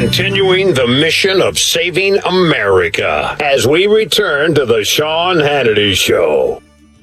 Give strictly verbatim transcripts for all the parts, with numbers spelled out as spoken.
continuing the mission of saving America as we return to the Sean Hannity Show.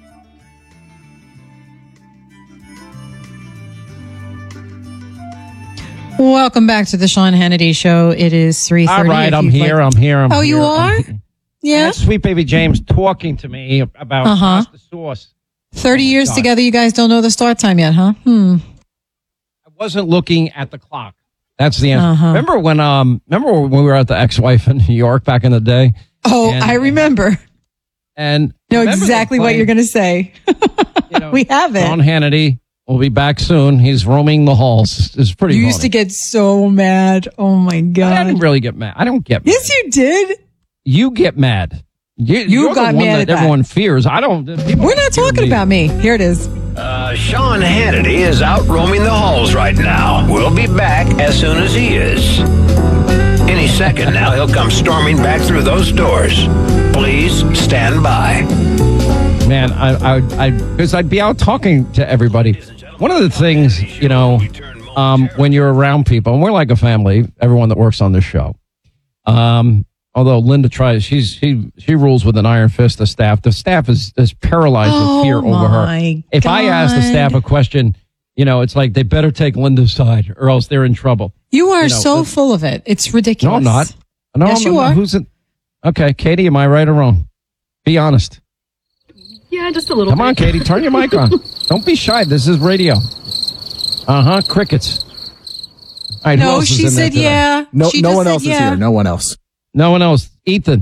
Welcome back to the Sean Hannity Show. It is three thirty. All right, I'm here, like... I'm here. I'm oh, here. you are? Yeah. Sweet baby James talking to me about uh-huh. pasta sauce. thirty oh, years God. together, you guys don't know the start time yet, huh? Hmm. I wasn't looking at the clock. That's the answer. Uh-huh. Remember when um remember when we were at the ex-wife in New York back in the day? Oh, and, I remember. And know exactly what you're going to say. You know, we have it. Sean Hannity will be back soon. He's roaming the halls. It's pretty You funny. used to get so mad. Oh, my God. I didn't really get mad. I don't get mad. Yes, you did. You get mad. You, you you're got the one mad that at that. everyone fears. I don't. We're not talking me. about me. Here it is. Uh, Sean Hannity is out roaming the halls right now. We'll be back as soon as he is. Any second now, he'll come storming back through those doors. Please stand by. Man, I, I, I, because I'd be out talking to everybody. One of the things, you know, um, when you're around people, and we're like a family, everyone that works on this show. Um, although Linda tries, she's she she rules with an iron fist. The staff, the staff is is paralyzed oh with fear over her. If God. I ask the staff a question, you know, it's like they better take Linda's side, or else they're in trouble. You are you know, so full of it. It's ridiculous. No, I'm not. No, yes, I'm, you are. Who's it? Okay, Katie, am I right or wrong? Be honest. Yeah, just a little Come bit. on, Katie, turn your mic on. Don't be shy. This is radio. Uh-huh, crickets. All right, who no, else is she in there said today? yeah. No, she no just one said else yeah. is here. No one else. No one else. Ethan.